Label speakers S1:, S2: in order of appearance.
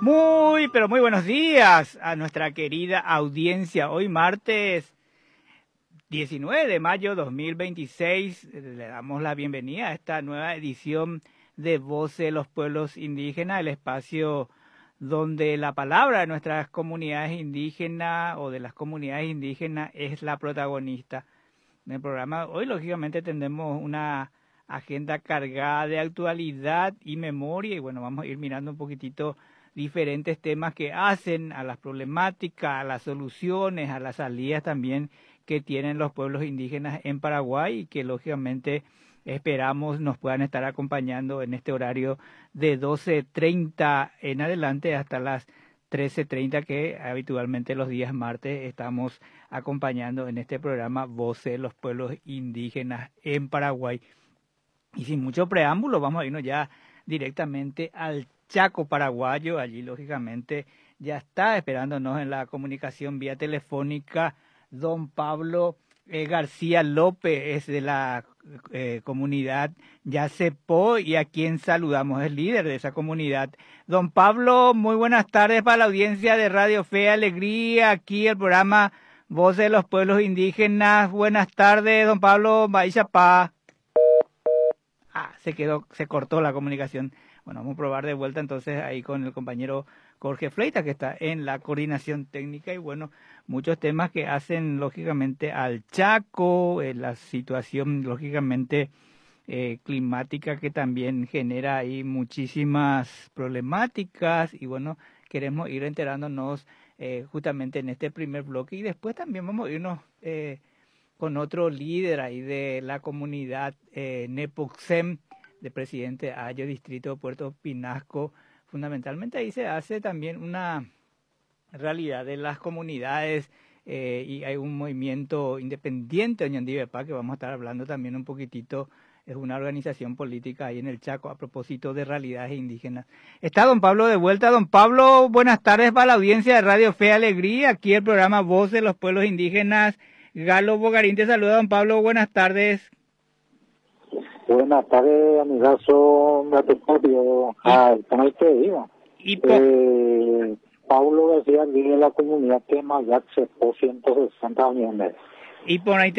S1: Pero muy buenos días a nuestra querida audiencia. Hoy martes 19 de mayo 2026 le damos la bienvenida a esta nueva edición de Voces de los Pueblos Indígenas, el espacio donde la palabra de nuestras comunidades indígenas o de las comunidades indígenas es la protagonista. En el programa hoy, lógicamente, tendremos una agenda cargada de actualidad y memoria y bueno, vamos a ir mirando un poquitito diferentes temas que hacen a las problemáticas, a las soluciones, a las salidas también que tienen los pueblos indígenas en Paraguay y que lógicamente esperamos nos puedan estar acompañando en este horario de 12:30 en adelante hasta las 13:30 que habitualmente los días martes estamos acompañando en este programa Voces de los Pueblos Indígenas en Paraguay. Y sin mucho preámbulo vamos a irnos ya directamente al Chaco paraguayo. Allí lógicamente ya está esperándonos en la comunicación vía telefónica don Pablo García López, es de la comunidad Yacepo y a quien saludamos, es líder de esa comunidad. Don Pablo, muy buenas tardes para la audiencia de Radio Fe y Alegría, aquí el programa Voz de los Pueblos Indígenas. Buenas tardes, don Pablo Baixapá. Se cortó la comunicación. Bueno, vamos a probar de vuelta entonces ahí con el compañero Jorge Fleita, que está en la coordinación técnica y bueno, muchos temas que hacen lógicamente al Chaco, la situación lógicamente climática que también genera ahí muchísimas problemáticas y bueno, queremos ir enterándonos justamente en este primer bloque y después también vamos a irnos con otro líder ahí de la comunidad Nepoxem, de Presidente Ayo, Distrito de Puerto Pinasco. Fundamentalmente ahí se hace también una realidad de las comunidades y hay un movimiento independiente de Ñandivepá que vamos a estar hablando también un poquitito. Es una organización política ahí en el Chaco a propósito de realidades indígenas. Está don Pablo de vuelta. Don Pablo, buenas tardes para la audiencia de Radio Fe y Alegría. Aquí el programa Voz de los Pueblos Indígenas. Galo Bogarín te saluda, don Pablo. Buenas tardes.
S2: Buenas tardes, amigazo Gatecopio. ¿Cómo es que digo? Pablo García, aquí de la comunidad que Mayac se 160 millones.
S1: Y por ahí